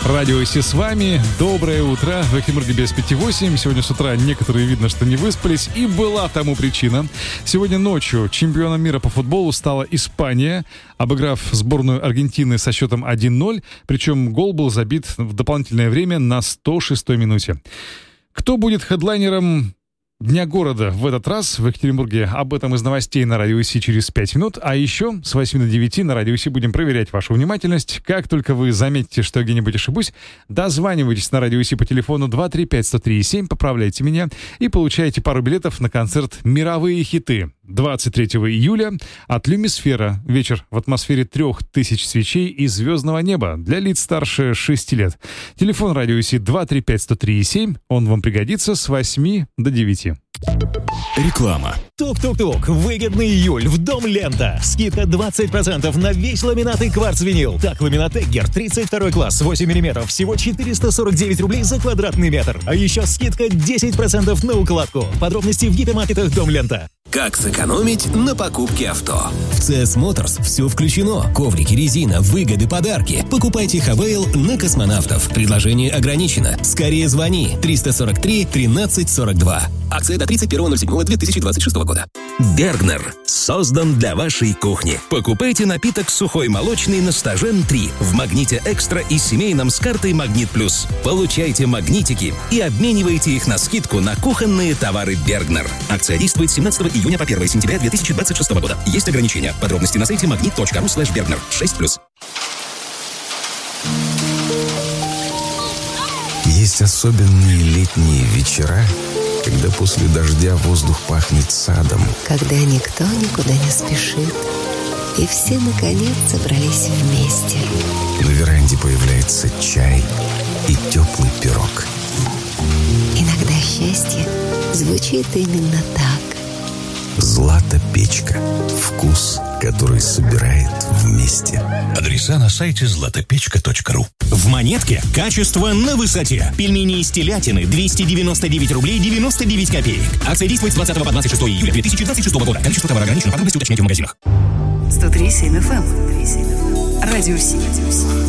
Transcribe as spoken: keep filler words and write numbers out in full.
Радио Си с вами. Доброе утро. В Экимурге без пяти восемь. Сегодня с утра некоторые, видно, что не выспались. И была тому причина. Сегодня ночью чемпионом мира по футболу стала Испания, обыграв сборную Аргентины со счетом один ноль. Причем гол был забит в дополнительное время на сто шестой минуте. Кто будет хедлайнером Дня города в этот раз в Екатеринбурге? Об этом из новостей на Радио Си через пять минут. А еще с восьми до девяти на Радио Си будем проверять вашу внимательность. Как только вы заметите, что я где-нибудь ошибусь, дозванивайтесь на Радио Си по телефону два три пять сто три семь, поправляйте меня и получаете пару билетов на концерт «Мировые хиты» двадцать третьего июля от Люмисфера. Вечер в атмосфере трех тысяч свечей и звездного неба для лиц старше шести лет. Телефон Радио Си два три пять сто три семь. Он вам пригодится с восьми до девяти. Реклама. Тук-тук-тук. Выгодный июль в Дом Лента. Скидка двадцать процентов на весь ламинат и кварц-винил. Так, ламинат Эггер тридцать второй класс, восемь миллиметров. Всего четыреста сорок девять рублей за квадратный метр. А еще скидка десять процентов на укладку. Подробности в гипермаркетах Дом Лента. Как сэкономить на покупке авто? В си эс Motors все включено. Коврики, резина, выгоды, подарки. Покупайте Хавейл на Космонавтов. Предложение ограничено. Скорее звони. триста сорок три тринадцать сорок два. Акция до тридцать первого ноль седьмого две тысячи двадцать шестого года. Бергнер создан для вашей кухни. Покупайте напиток сухой молочный на Стажен три в Магните Экстра и семейном с картой Магнит Плюс. Получайте магнитики и обменивайте их на скидку на кухонные товары Бергнер. Акция действует с семнадцатого июня по первого сентября две тысячи двадцать шестого года. Есть ограничения. Подробности на сайте магнит точка ру слэш бергнер шесть плюс. Есть особенные летние вечера, когда после дождя воздух пахнет садом. Когда никто никуда не спешит, и все, наконец, собрались вместе. На веранде появляется чай и теплый пирог. Иногда счастье звучит именно так. Златопечка. Вкус, который собирает вместе. Адреса на сайте златопечка точка ру. В Монетке качество на высоте. Пельмени из телятины двести девяносто девять рублей девяносто девять копеек. Акция действует с двадцатого по двадцать шестое июля две тысячи двадцать шестого года. Количество товара ограничено. Подробности уточняйте в магазинах. сто три семь эф эм. Радио Си.